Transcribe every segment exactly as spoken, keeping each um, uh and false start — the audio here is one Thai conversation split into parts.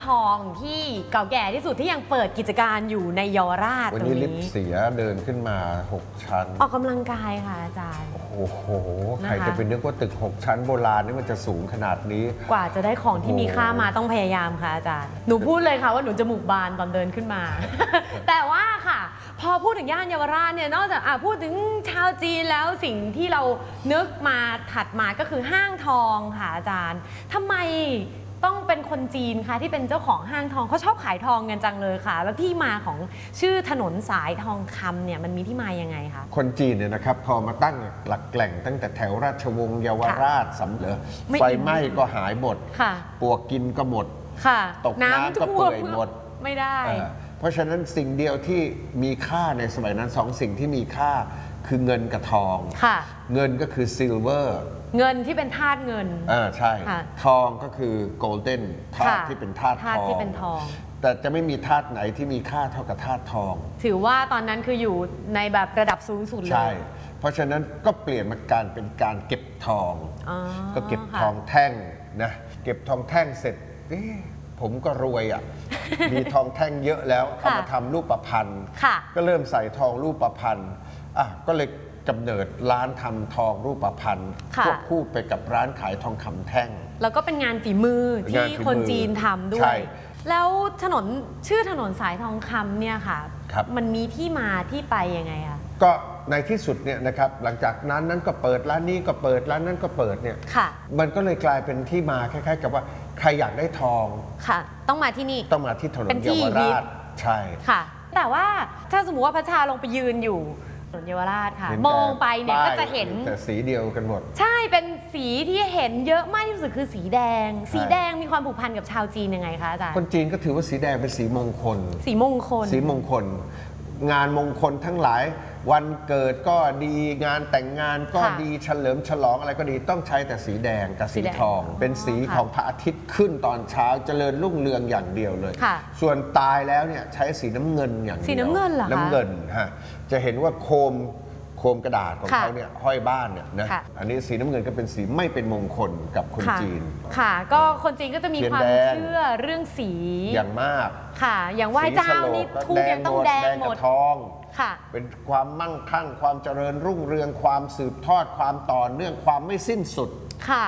ทองที่เก่าแก่ที่สุดที่ยังเปิดกิจการอยู่ในเยาวราชตรงนี้วันนี้ลิฟต์เสียเดินขึ้นมาหกชั้นออกกำลังกายค่ะอาจารย์โอ้โหใครจะไปนึกว่าตึกหกชั้นโบราณนี่มันจะสูงขนาดนี้กว่าจะได้ของที่มีค่ามาต้องพยายามค่ะอาจารย์หนูพูดเลยค่ะว่าหนูจมูกบานตอนเดินขึ้นมา แต่ว่าค่ะพอพูดถึงย่านเยาวราชเนี่ยนอกจากพูดถึงชาวจีนแล้วสิ่งที่เรานึกมาถัดมาก็คือห้างทองค่ะอาจารย์ทำไมต้องเป็นคนจีนคะที่เป็นเจ้าของห้างทองเขาชอบขายทองกันจังเลยค่ะแล้วที่มาของชื่อถนนสายทองคำเนี่ยมันมีที่มายังไงคะคนจีนเนี่ยนะครับพอมาตั้งหลักแหล่งตั้งแต่แถวราชวงศ์เยาวราชสำเร็จไฟไหม้ก็หายหมดปวกกินก็หมดตกน้ำก็เปื่อยหมดไม่ได้เพราะฉะนั้นสิ่งเดียวที่มีค่าในสมัยนั้นสองสิ่งที่มีค่าคือเงินกับทองเงินก็คือซิลเวอร์เงินที่เป็นธาตุเงินอ่าใช่ทองก็คือโกลเด้นธาตุที่เป็นธาตุทองแต่จะไม่มีธาตุไหนที่มีค่าเท่ากับธาตุทองถือว่าตอนนั้นคืออยู่ในแบบระดับสูงสุดเลยใช่เพราะฉะนั้นก็เปลี่ยนมาการเป็นการเก็บทองก็เก็บทองแท่งนะเก็บทองแท่งเสร็จผมก็รวยอ่ะมีทองแท่งเยอะแล้วเอามาทำรูปประพันธ์ก็เริ่มใส่ทองรูปประพันธ์อ่ะก็เลยกำเนิดร้านทำทองรูปพรรณควบคู่ไปกับร้านขายทองคำแท่งแล้วก็เป็นงานฝีมือที่คนจีนทำด้วยแล้วถนนชื่อถนนสายทองคำเนี่ยค่ะมันมีที่มาที่ไปยังไงคะก็ในที่สุดเนี่ยนะครับหลังจากนั้นนั้นก็เปิดร้านนี้ก็เปิดร้านนั้นก็เปิดเนี่ยมันก็เลยกลายเป็นที่มาคล้ายๆกับว่าใครอยากได้ทองค่ะต้องมาที่นี่ต้องมาที่ถนนเยาวราชใช่ค่ะแต่ว่าถ้าสมมติว่าพระชาลงไปยืนอยู่ถนนเยาวราชค่ะมองไปเนี่ยก็จะเห็นแต่สีเดียวกันหมดใช่เป็นสีที่เห็นเยอะมากที่สุดคือสีแดงสีแดงมีความผูกพันกับชาวจีนยังไงคะอาจารย์คนจีนก็ถือว่าสีแดงเป็นสีมงคลสีมงคลสีมงคลงานมงคลทั้งหลายวันเกิดก็ดีงานแต่งงานก็ดีเฉลิมฉลองอะไรก็ดีต้องใช้แต่สีแดงกับสีทองเป็นสีของพระอาทิตย์ขึ้นตอนเช้าเจริญรุ่งเรืองอย่างเดียวเลยส่วนตายแล้วเนี่ยใช้สีน้ำเงินอย่างเดียวสีน้ำเงินเหรอคะน้ำเงินฮะจะเห็นว่าโคมโคมกระดาษของเขาเนี่ยห้อยบ้านเนี่ยนะอันนี้สีน้ำเงินก็เป็นสีไม่เป็นมงคลกับคนจีนค่ะก็คนจีนก็จะมีความเชื่อเรื่องสีอย่างมากค่ะอย่างไหว้เจ้านี่ทูบยังต้องแดงหมดทองเป็นความมั่งคั่งความเจริญรุ่งเรืองความสืบทอดความต่อเนื่องความไม่สิ้นสุดค่ะ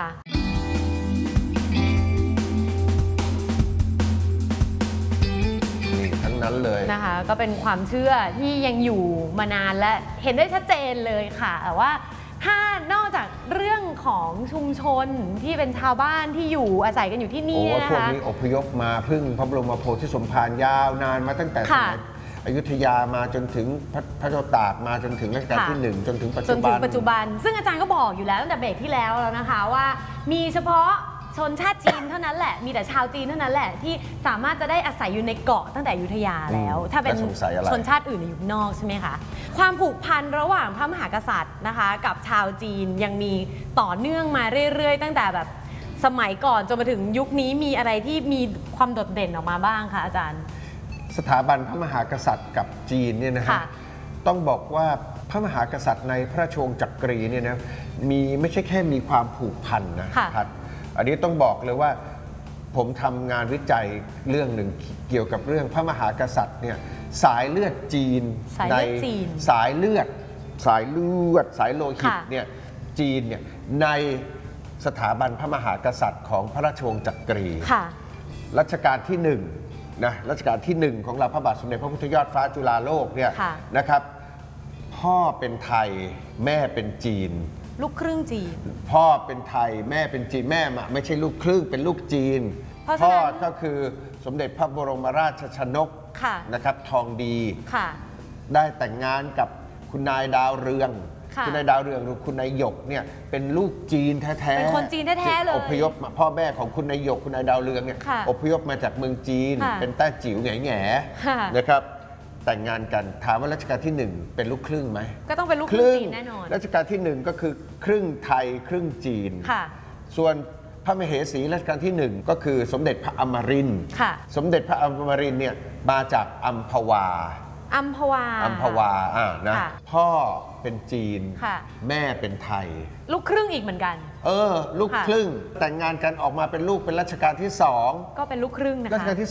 นี่ทั้งนั้นเลยนะคะก็เป็นความเชื่อที่ยังอยู่มานานและเห็นได้ชัดเจนเลยค่ะแต่ว่าถ้านอกจากเรื่องของชุมชนที่เป็นชาวบ้านที่อยู่อาศัยกันอยู่ที่นี่นะคะพวกนี้อพยพมาพึ่งพระบรมโพธิสมภารยาวนานมาตั้งแต่สมัยอยุธยามาจนถึงพระเจ้าตากมาจนถึงรัชกาลที่หนึ่งจนถึงปัจจุบันปัจจุบันซึ่งอาจารย์ก็บอกอยู่แล้วตั้งแต่เบรกที่แล้วแล้วนะคะว่ามีเฉพาะชนชาติจีนเท่านั้นแหละมีแต่ชาวจีนเท่านั้นแหละที่สามารถจะได้อาศัยอยู่ในเกาะตั้งแต่อยุธยาแล้วถ้าเป็นชนชาติอื่นอยู่นอกใช่ไหมคะความผูกพันระหว่างพระมหากษัตริย์นะคะกับชาวจีนยังมีต่อเนื่องมาเรื่อยๆตั้งแต่แบบสมัยก่อนจนมาถึงยุคนี้มีอะไรที่มีความโดดเด่นออกมาบ้างคะอาจารย์สถาบันพระมหากษัตริย์กับจีนเนี่ยนะฮะต้องบอกว่าพระมหากษัตริย์ในพระราชวงศ์จักรีเนี่ยนะมีไม่ใช่แค่มีความผูกพันนะครับอันนี้ต้องบอกเลยว่าผมทำงานวิจัยเรื่องหนึ่งเกี่ยวกับเรื่องพระมหากษัตริย์เนี่ยสายเลือดจีนในสายเลือดสายเลือดสายโลหิตเนี่ยจีนเนี่ยในสถาบันพระมหากษัตริย์ของพระราชวงศ์จักรีรัชกาลที่หนึ่งนะรัชกาลที่หนึ่งของเราพระบาทสมเด็จพระพุทธยอดฟ้าจุฬาโลกเนี่ยนะครับพ่อเป็นไทยแม่เป็นจีนลูกครึ่งจีนพ่อเป็นไทยแม่เป็นจีนแม่ไม่ใช่ลูกครึ่งเป็นลูกจีนพ่อก็คือสมเด็จพระบรมราชชนกนะครับทองดีได้แต่งงานกับคุณนายดาวเรืองคุณนายดาวเรืองหรือคุณนายหยกเนี่ยเป็นลูกจีนแท้ๆเป็นคนจีนแท้ๆเลยอพยพมาพ่อแม่ของคุณนายหยกคุณนายดาวเรืองเนี่ยอพยพมาจากเมืองจีนเป็นแต้จิ๋วแง่แง่นะครับแต่งงานกันถามว่ารัชกาลที่หนึ่งเป็นลูกครึ่งไหมก็ต้องเป็นลูกครึ่งจีนแน่นอนรัชกาลที่หนึ่งก็คือครึ่งไทยครึ่งจีนส่วนพระมเหสีรัชกาลที่หนึ่งก็คือสมเด็จพระอมรินทร์สมเด็จพระอมรินทร์เนี่ยมาจากอัมพวาอัมพวาอัมพวาอ่านะพ่อเป็นจีนแม่เป็นไทยลูกครึ่งอีกเหมือนกันเออลูกครึ่งแต่งงานกันออกมาเป็นลูกเป็นรัชกาลที่สองก็เป็นลูกครึ่งนะคะรัชกาลที่